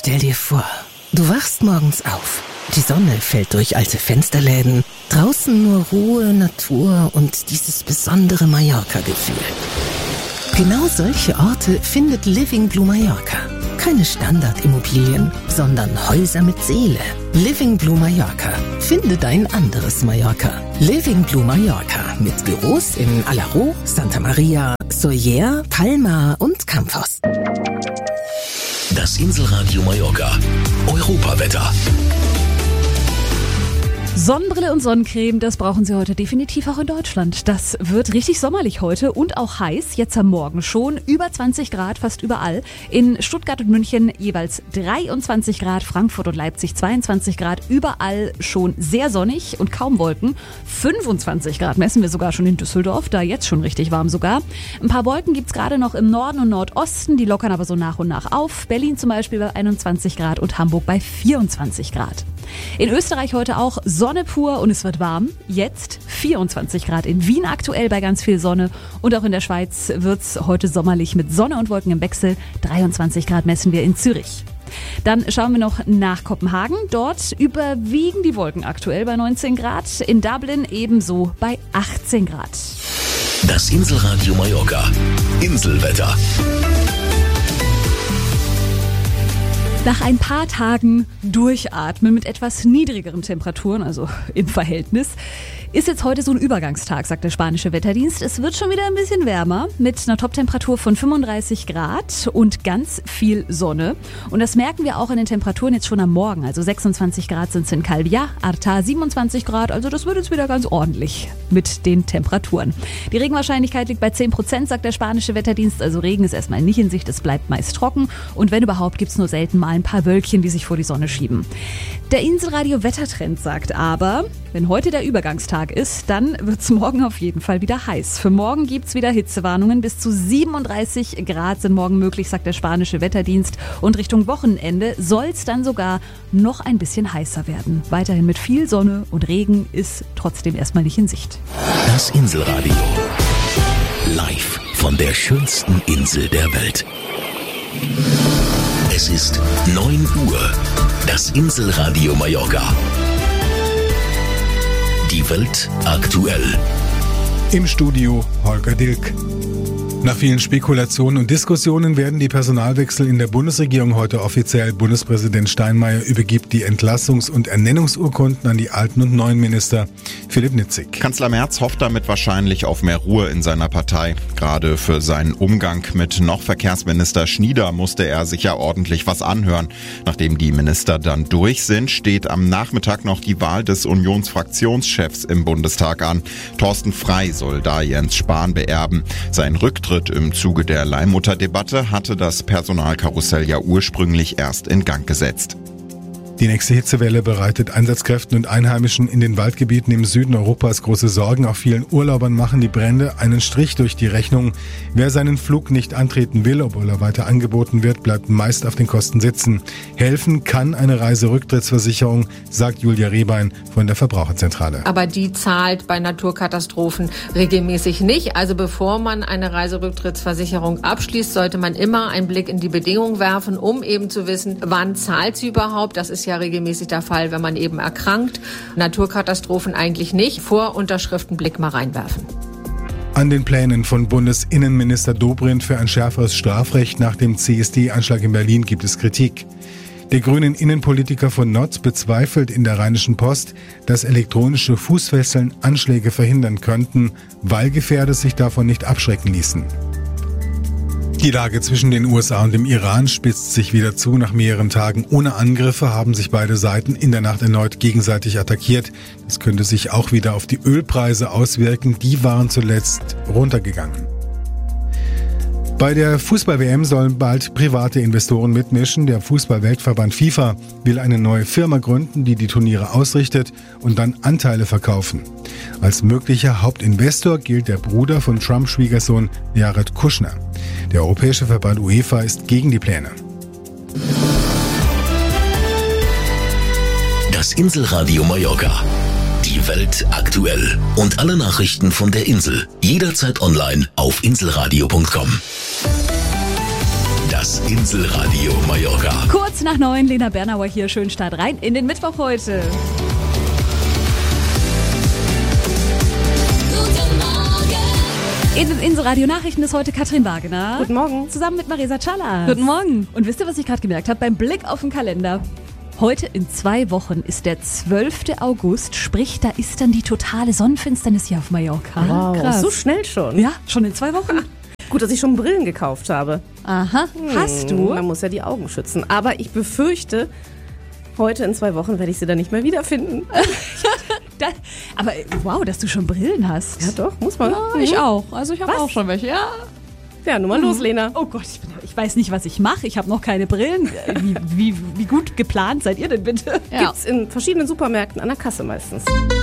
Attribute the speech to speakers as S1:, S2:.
S1: Stell dir vor, du wachst morgens auf. Die Sonne fällt durch alte Fensterläden. Draußen nur Ruhe, Natur und dieses besondere Mallorca-Gefühl. Genau solche Orte findet Living Blue Mallorca. Keine Standardimmobilien, sondern Häuser mit Seele. Living Blue Mallorca. Finde dein anderes Mallorca. Living Blue Mallorca mit Büros in Alaró, Santa Maria, Sóller, Palma und Campos.
S2: Das Inselradio Mallorca. Europawetter.
S3: Sonnenbrille und Sonnencreme, das brauchen Sie heute definitiv auch in Deutschland. Das wird richtig sommerlich heute und auch heiß, jetzt am Morgen schon. Über 20 Grad fast überall. In Stuttgart und München jeweils 23 Grad, Frankfurt und Leipzig 22 Grad. Überall schon sehr sonnig und kaum Wolken. 25 Grad messen wir sogar schon in Düsseldorf, da jetzt schon richtig warm sogar. Ein paar Wolken gibt's gerade noch im Norden und Nordosten, die lockern aber so nach und nach auf. Berlin zum Beispiel bei 21 Grad und Hamburg bei 24 Grad. In Österreich heute auch Sonne pur und es wird warm. Jetzt 24 Grad in Wien aktuell bei ganz viel Sonne. Und auch in der Schweiz wird's heute sommerlich mit Sonne und Wolken im Wechsel. 23 Grad messen wir in Zürich. Dann schauen wir noch nach Kopenhagen. Dort überwiegen die Wolken aktuell bei 19 Grad. In Dublin ebenso bei 18 Grad.
S2: Das Inselradio Mallorca. Inselwetter.
S3: Nach ein paar Tagen Durchatmen mit etwas niedrigeren Temperaturen, also im Verhältnis, ist jetzt heute so ein Übergangstag, sagt der spanische Wetterdienst. Es wird schon wieder ein bisschen wärmer mit einer Toptemperatur von 35 Grad und ganz viel Sonne. Und das merken wir auch in den Temperaturen jetzt schon am Morgen. Also 26 Grad sind es in Calviá, Artà 27 Grad. Also das wird jetzt wieder ganz ordentlich mit den Temperaturen. Die Regenwahrscheinlichkeit liegt bei 10%, sagt der spanische Wetterdienst. Also Regen ist erstmal nicht in Sicht, es bleibt meist trocken. Und wenn überhaupt, gibt es nur selten mal ein paar Wölkchen, die sich vor die Sonne schieben. Der Inselradio Wettertrend sagt aber, wenn heute der Übergangstag ist, dann wird es morgen auf jeden Fall wieder heiß. Für morgen gibt es wieder Hitzewarnungen. Bis zu 37 Grad sind morgen möglich, sagt der spanische Wetterdienst. Und Richtung Wochenende soll es dann sogar noch ein bisschen heißer werden. Weiterhin mit viel Sonne und Regen ist trotzdem erstmal nicht in Sicht.
S2: Das Inselradio. Live von der schönsten Insel der Welt. Es ist 9 Uhr. Das Inselradio Mallorca. Die Welt aktuell.
S4: Im Studio Holger Dilk. Nach vielen Spekulationen und Diskussionen werden die Personalwechsel in der Bundesregierung heute offiziell. Bundespräsident Steinmeier übergibt die Entlassungs- und Ernennungsurkunden an die alten und neuen Minister. Philipp Nitzig.
S5: Kanzler Merz hofft damit wahrscheinlich auf mehr Ruhe in seiner Partei. Gerade für seinen Umgang mit noch Verkehrsminister Schnieder musste er sich ja ordentlich was anhören. Nachdem die Minister dann durch sind, steht am Nachmittag noch die Wahl des Unionsfraktionschefs im Bundestag an. Thorsten Frey soll da Jens Spahn beerben. Sein Rücktritt im Zuge der Leihmutterdebatte hatte das Personalkarussell ja ursprünglich erst in Gang gesetzt.
S4: Die nächste Hitzewelle bereitet Einsatzkräften und Einheimischen in den Waldgebieten im Süden Europas große Sorgen. Auch vielen Urlaubern machen die Brände einen Strich durch die Rechnung. Wer seinen Flug nicht antreten will, obwohl er weiter angeboten wird, bleibt meist auf den Kosten sitzen. Helfen kann eine Reiserücktrittsversicherung, sagt Julia Rehbein von der Verbraucherzentrale.
S6: Aber die zahlt bei Naturkatastrophen regelmäßig nicht. Also bevor man eine Reiserücktrittsversicherung abschließt, sollte man immer einen Blick in die Bedingungen werfen, um eben zu wissen, wann zahlt sie überhaupt. Das ist ja regelmäßig der Fall, wenn man eben erkrankt. Naturkatastrophen eigentlich nicht. Vor Unterschriften Blick mal reinwerfen.
S4: An den Plänen von Bundesinnenminister Dobrindt für ein schärferes Strafrecht nach dem CSD-Anschlag in Berlin gibt es Kritik. Der grünen Innenpolitiker von Notz bezweifelt in der Rheinischen Post, dass elektronische Fußfesseln Anschläge verhindern könnten, weil Gefährder sich davon nicht abschrecken ließen. Die Lage zwischen den USA und dem Iran spitzt sich wieder zu. Nach mehreren Tagen ohne Angriffe haben sich beide Seiten in der Nacht erneut gegenseitig attackiert. Das könnte sich auch wieder auf die Ölpreise auswirken. Die waren zuletzt runtergegangen. Bei der Fußball-WM sollen bald private Investoren mitmischen. Der Fußball-Weltverband FIFA will eine neue Firma gründen, die die Turniere ausrichtet und dann Anteile verkaufen. Als möglicher Hauptinvestor gilt der Bruder von Trumps Schwiegersohn Jared Kushner. Der Europäische Verband UEFA ist gegen die Pläne.
S2: Das Inselradio Mallorca. Die Welt aktuell. Und alle Nachrichten von der Insel. Jederzeit online auf inselradio.com. Das Inselradio Mallorca.
S3: Kurz nach 9, Lena Bernauer hier. Schönen Start rein in den Mittwoch heute. In den Inselradio Nachrichten ist heute Katrin Wagener.
S7: Guten Morgen.
S3: Zusammen mit Marisa Callas.
S7: Guten Morgen.
S3: Und wisst ihr, was ich gerade gemerkt habe? Beim Blick auf den Kalender. Heute in 2 Wochen ist der 12. August, sprich, da ist dann die totale Sonnenfinsternis hier auf Mallorca.
S7: Wow,
S3: Krass.
S7: so schnell schon.
S3: Ja, schon in 2 Wochen.
S7: Gut, dass ich schon Brillen gekauft habe.
S3: Aha, hast du?
S7: Man muss ja die Augen schützen. Aber ich befürchte, heute in 2 Wochen werde ich sie dann nicht mehr wiederfinden.
S3: Aber wow, dass du schon Brillen hast.
S7: Ja doch, muss man.
S3: Ja, ich auch. Also ich habe
S7: Was?
S3: auch schon welche, ja.
S7: Ja, nun mal los, Lena.
S3: Oh Gott, ich weiß nicht, was ich mache. Ich habe noch keine Brillen. Wie gut geplant seid ihr denn bitte?
S7: Gibt's in verschiedenen Supermärkten an der Kasse meistens.